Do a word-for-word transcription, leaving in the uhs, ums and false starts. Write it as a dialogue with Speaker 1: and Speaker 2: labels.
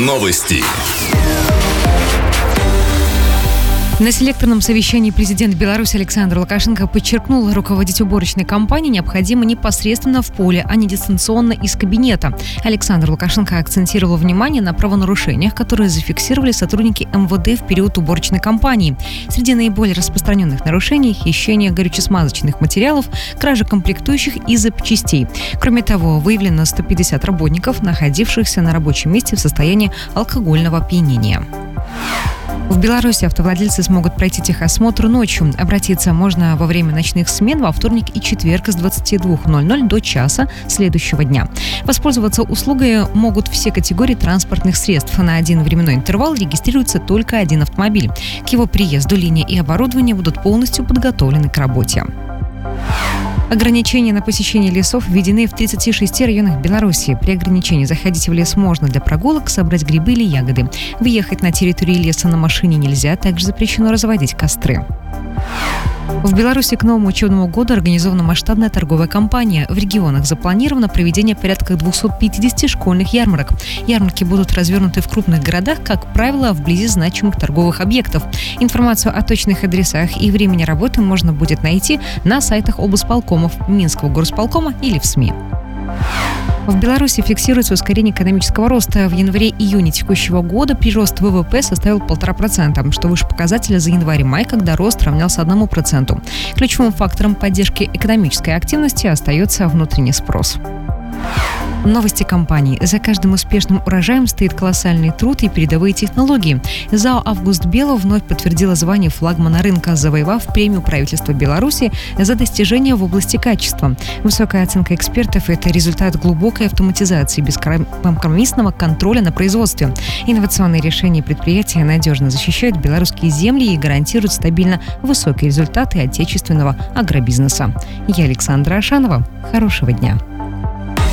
Speaker 1: Новости.
Speaker 2: На селекторном совещании президент Беларуси Александр Лукашенко подчеркнул, руководить уборочной кампанией необходимо непосредственно в поле, а не дистанционно из кабинета. Александр Лукашенко акцентировал внимание на правонарушениях, которые зафиксировали сотрудники эм вэ дэ в период уборочной кампании. Среди наиболее распространенных нарушений – хищение горюче-смазочных материалов, кража комплектующих и запчастей. Кроме того, выявлено сто пятьдесят работников, находившихся на рабочем месте в состоянии алкогольного опьянения. В Беларуси автовладельцы смогут пройти техосмотр ночью. Обратиться можно во время ночных смен во вторник и четверг с двадцати двух ноль-ноль до часа следующего дня. Воспользоваться услугой могут все категории транспортных средств. На один временной интервал регистрируется только один автомобиль. К его приезду линия и оборудование будут полностью подготовлены к работе. Ограничения на посещение лесов введены в тридцати шести районах Беларуси. При ограничении заходить в лес можно для прогулок, собрать грибы или ягоды. Въехать на территорию леса на машине нельзя, также запрещено разводить костры. В Беларуси к новому учебному году организована масштабная торговая кампания. В регионах запланировано проведение порядка двухсот пятидесяти школьных ярмарок. Ярмарки будут развернуты в крупных городах, как правило, вблизи значимых торговых объектов. Информацию о точных адресах и времени работы можно будет найти на сайтах облсполкомов, Минского горосполкома или в СМИ. В Беларуси фиксируется ускорение экономического роста. В январе-июне текущего года прирост вэ вэ пэ составил полтора процента, что выше показателя за январь-май, когда рост равнялся одному проценту. Ключевым фактором поддержки экономической активности остается внутренний спрос. Новости компании. За каждым успешным урожаем стоит колоссальный труд и передовые технологии. ЗАО «Август Бело» вновь подтвердило звание флагмана рынка, завоевав премию правительства Беларуси за достижения в области качества. Высокая оценка экспертов – это результат глубокой автоматизации, бескомпромиссного контроля на производстве. Инновационные решения предприятия надежно защищают белорусские земли и гарантируют стабильно высокие результаты отечественного агробизнеса. Я Александра Ашанова. Хорошего дня.